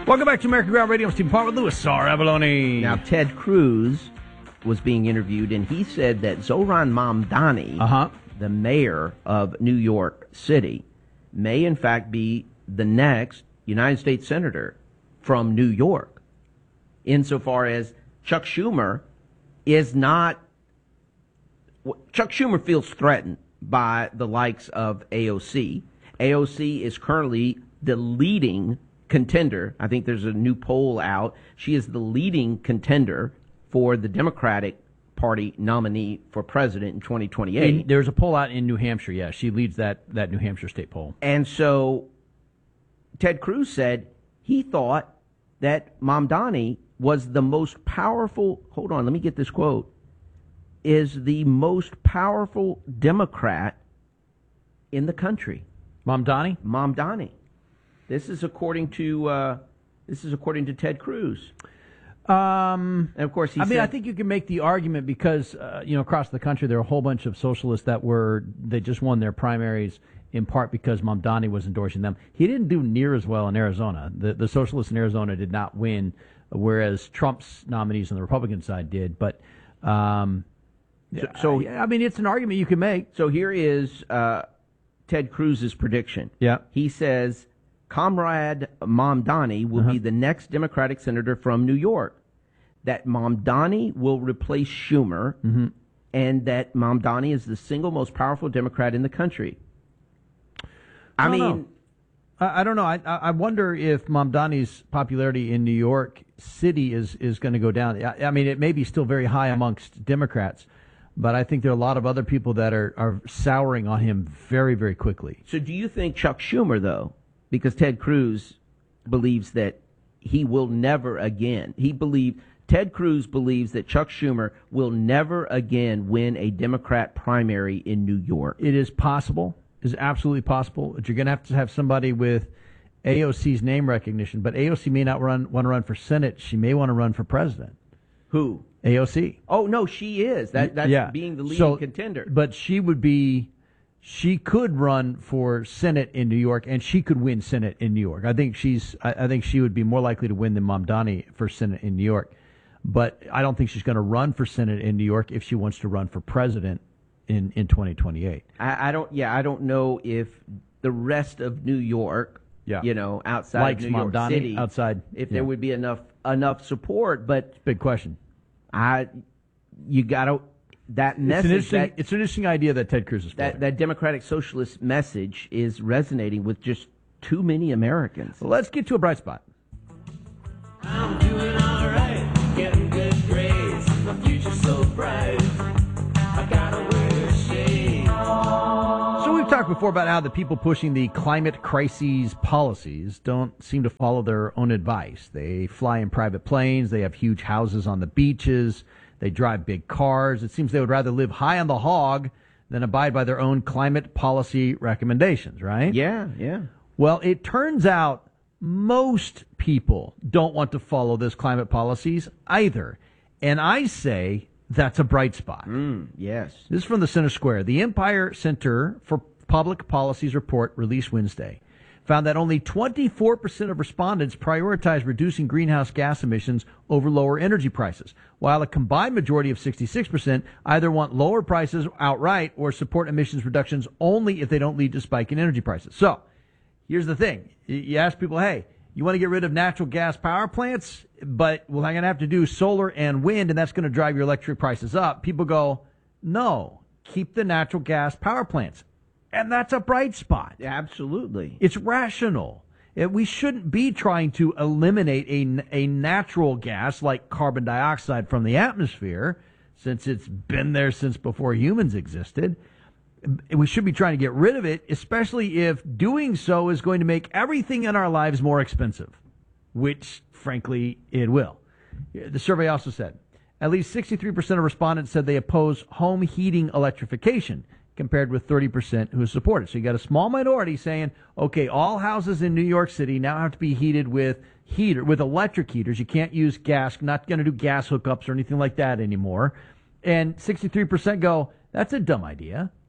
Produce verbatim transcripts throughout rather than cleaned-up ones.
Welcome back to American Ground Radio. I'm Steve Part with Louis R. Abalone. Now, Ted Cruz was being interviewed, and he said that Zohran Mamdani, uh-huh. the mayor of New York City, may in fact be the next United States senator from New York, insofar as Chuck Schumer is not... Chuck Schumer feels threatened by the likes of A O C. A O C is currently the leading contender. I think there's a new poll out. She is the leading contender for the Democratic Party nominee for president in twenty twenty-eight. In, there's a poll out in New Hampshire, yeah. She leads that, that New Hampshire state poll. And so Ted Cruz said he thought that Mamdani was the most powerful, hold on, let me get this quote, is the most powerful Democrat in the country. Mamdani? Mamdani. This is according to uh, this is according to Ted Cruz. Um, and of course, he I mean, said, I think you can make the argument because uh, you know across the country there are a whole bunch of socialists that were they just won their primaries in part because Mamdani was endorsing them. He didn't do near as well in Arizona. The the socialists in Arizona did not win, whereas Trump's nominees on the Republican side did. But um, so, so I, I mean, it's an argument you can make. So here is uh, Ted Cruz's prediction. Yeah, he says Comrade Mamdani will uh-huh. be the next Democratic senator from New York. That Mamdani will replace Schumer, mm-hmm. and that Mamdani is the single most powerful Democrat in the country. I, I mean, know. I, I don't know. I I wonder if Mamdani's popularity in New York City is, is going to go down. I, I mean, it may be still very high amongst Democrats, but I think there are a lot of other people that are, are souring on him very, very quickly. So do you think Chuck Schumer, though, because Ted Cruz believes that he will never again, he believed, Ted Cruz believes that Chuck Schumer will never again win a Democrat primary in New York. It is possible. It is absolutely possible. But you're going to have to have somebody with A O C's name recognition. But A O C may not run want to run for Senate. She may want to run for president. Who? A O C. Oh, no, she is. That That's yeah. being the leading so, contender. But she would be... She could run for Senate in New York, and she could win Senate in New York. I think she's. I, I think she would be more likely to win than Mamdani for Senate in New York. But I don't think she's going to run for Senate in New York if she wants to run for president in, in twenty twenty-eight. I, I don't. Yeah, I don't know if the rest of New York, yeah. you know, outside Likes of New Mamdani, York City, outside, if yeah. there would be enough enough support. But big question. I, you got to. That message, it's an, that, it's an interesting idea that Ted Cruz is that, that Democratic Socialist message is resonating with just too many Americans. Well, let's get to a bright spot. I'm doing all right, getting good grades. My future's so bright. I gotta wear shades. So we've talked before about how the people pushing the climate crises policies don't seem to follow their own advice. They fly in private planes. They have huge houses on the beaches. They drive big cars. It seems they would rather live high on the hog than abide by their own climate policy recommendations, right? Yeah, yeah. Well, it turns out most people don't want to follow those climate policies either. And I say that's a bright spot. Mm, yes. This is from the Center Square. The Empire Center for Public Policy's report released Wednesday found that only twenty-four percent of respondents prioritize reducing greenhouse gas emissions over lower energy prices, while a combined majority of sixty-six percent either want lower prices outright or support emissions reductions only if they don't lead to spike in energy prices. So, here's the thing. You ask people, hey, you want to get rid of natural gas power plants, but well, I'm going to have to do solar and wind, and that's going to drive your electric prices up. People go, no, keep the natural gas power plants. And that's a bright spot. Absolutely. It's rational. It, we shouldn't be trying to eliminate a, a natural gas like carbon dioxide from the atmosphere, since it's been there since before humans existed. We should be trying to get rid of it, especially if doing so is going to make everything in our lives more expensive, which, frankly, it will. The survey also said at least sixty-three percent of respondents said they oppose home heating electrification, compared with thirty percent who support it. So you got a small minority saying, okay, all houses in New York City now have to be heated with heater, with electric heaters. You can't use gas, not going to do gas hookups or anything like that anymore. And sixty-three percent go, that's a dumb idea.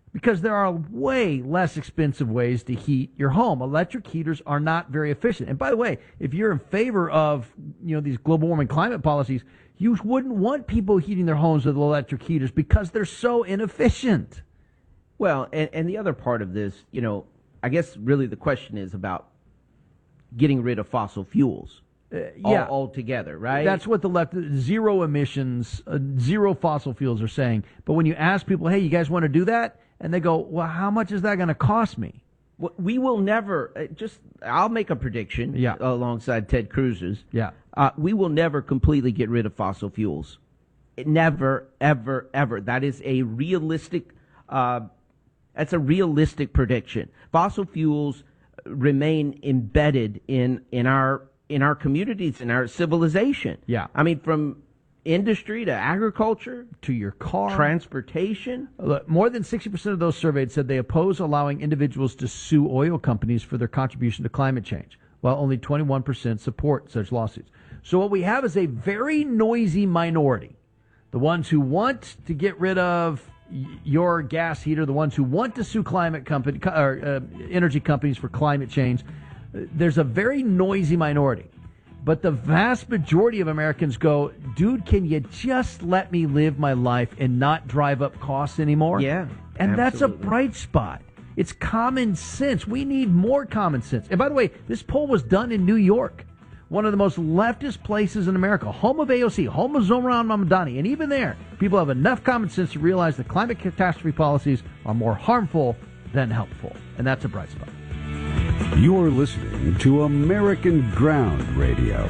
Because there are way less expensive ways to heat your home. Electric heaters are not very efficient. And by the way, if you're in favor of, you know, these global warming climate policies, you wouldn't want people heating their homes with electric heaters because they're so inefficient. Well, and, and the other part of this, you know, I guess really the question is about getting rid of fossil fuels. Uh, yeah, all, altogether, right? That's what the left, zero emissions, uh, zero fossil fuels are saying. But when you ask people, hey, you guys want to do that? And they go, well, how much is that going to cost me? Well, we will never, uh, just, I'll make a prediction yeah. alongside Ted Cruz's. Yeah. Uh, we will never completely get rid of fossil fuels. It never, ever, ever. That is a realistic, uh, that's a realistic prediction. Fossil fuels remain embedded in, in our, in our communities, in our civilization. Yeah. I mean, from industry to agriculture to your car, transportation. Look, more than sixty percent of those surveyed said they oppose allowing individuals to sue oil companies for their contribution to climate change, while only twenty-one percent support such lawsuits. So what we have is a very noisy minority. The ones who want to get rid of y- your gas heater, the ones who want to sue climate company or uh, energy companies for climate change. There's a very noisy minority. But the vast majority of Americans go, dude, can you just let me live my life and not drive up costs anymore? Yeah. And absolutely. That's a bright spot. It's common sense. We need more common sense. And by the way, this poll was done in New York, one of the most leftist places in America, home of A O C, home of Zohran Mamdani. And even there, people have enough common sense to realize that climate catastrophe policies are more harmful than helpful. And that's a bright spot. You're listening to American Ground Radio.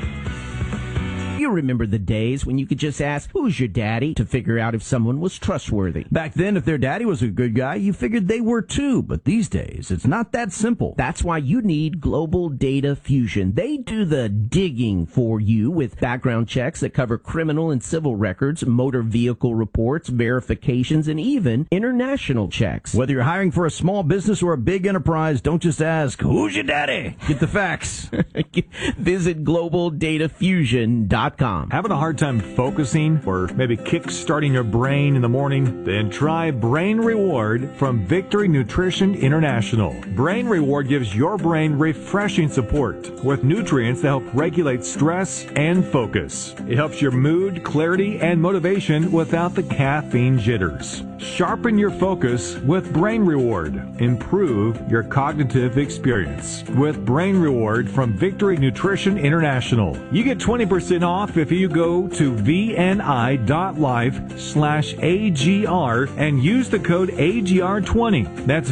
You remember the days when you could just ask, who's your daddy, to figure out if someone was trustworthy. Back then, if their daddy was a good guy, you figured they were too. But these days, it's not that simple. That's why you need Global Data Fusion. They do the digging for you with background checks that cover criminal and civil records, motor vehicle reports, verifications, and even international checks. Whether you're hiring for a small business or a big enterprise, don't just ask, who's your daddy? Get the facts. Visit global data fusion dot com. Having a hard time focusing or maybe kick-starting your brain in the morning? Then try Brain Reward from Victory Nutrition International. Brain Reward gives your brain refreshing support with nutrients that help regulate stress and focus. It helps your mood, clarity, and motivation without the caffeine jitters. Sharpen your focus with Brain Reward. Improve your cognitive experience with Brain Reward from Victory Nutrition International. You get twenty percent off if you go to vni.life slash AGR and use the code A G R twenty. That's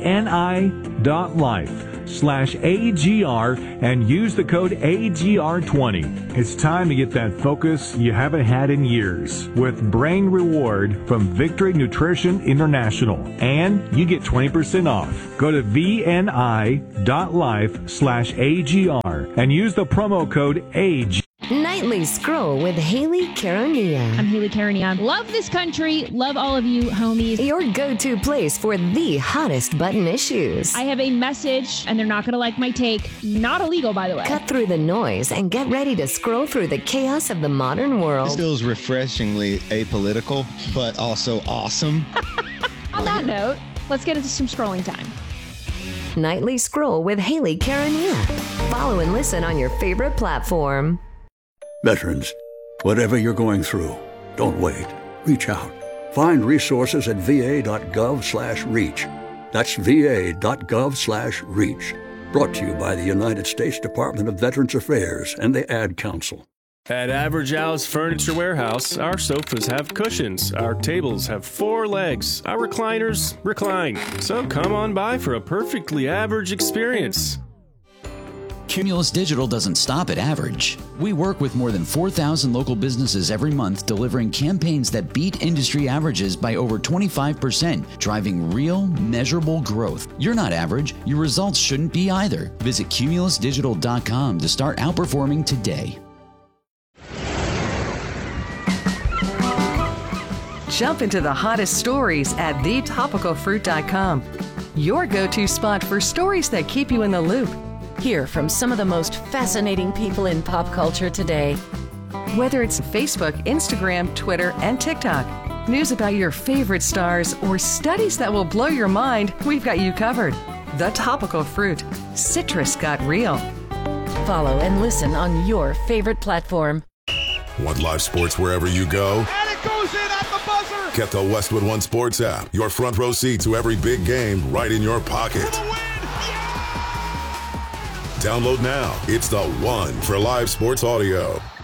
vni.life slash AGR and use the code A G R twenty. It's time to get that focus you haven't had in years with Brain Reward from Victory Nutrition International. And you get twenty percent off. Go to vni.life slash AGR and use the promo code A G R. Nightly Scroll with Haley Karania. I'm Haley Karania. Love this country. Love all of you, homies. Your go-to place for the hottest button issues. I have a message, and they're not going to like my take. Not illegal, by the way. Cut through the noise and get ready to scroll through the chaos of the modern world. This feels refreshingly apolitical, but also awesome. On that note, let's get into some scrolling time. Nightly Scroll with Haley Karania. Follow and listen on your favorite platform. Veterans, whatever you're going through, don't wait. Reach out. Find resources at va.gov slash reach. That's va.gov slash reach. Brought to you by the United States Department of Veterans Affairs and the Ad Council. At Average Al's Furniture Warehouse, our sofas have cushions, our tables have four legs, our recliners recline. So come on by for a perfectly average experience. Cumulus Digital doesn't stop at average. We work with more than four thousand local businesses every month, delivering campaigns that beat industry averages by over twenty-five percent, driving real, measurable growth. You're not average. Your results shouldn't be either. Visit cumulus digital dot com to start outperforming today. Jump into the hottest stories at the topical fruit dot com. Your go-to spot for stories that keep you in the loop. Hear from some of the most fascinating people in pop culture today. Whether it's Facebook, Instagram, Twitter, and TikTok, news about your favorite stars, or studies that will blow your mind, we've got you covered. The Topical Fruit. Citrus got real. Follow and listen on your favorite platform. Want live sports wherever you go? And it goes in at the buzzer! Get the Westwood One Sports app. Your front row seat to every big game right in your pocket. Download now. It's the one for live sports audio.